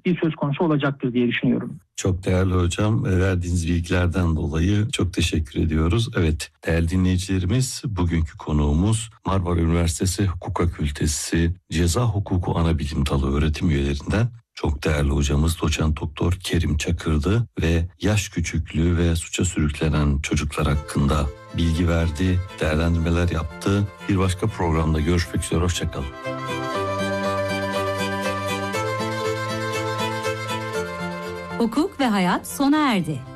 ettiği söz konusu olacaktır diye düşünüyorum. Çok değerli hocam, verdiğiniz bilgilerden dolayı çok teşekkür ediyoruz. Evet, değerli dinleyicilerimiz, bugünkü konuğumuz Marmara Üniversitesi Hukuk Fakültesi Ceza Hukuku Anabilim Dalı öğretim üyelerinden çok değerli hocamız Doçent Doktor Kerim Çakır'dı ve yaş küçüklüğü ve suça sürüklenen çocuklar hakkında bilgi verdi, değerlendirmeler yaptı. Bir başka programda görüşmek üzere, hoşçakalın. Hukuk ve hayat sona erdi.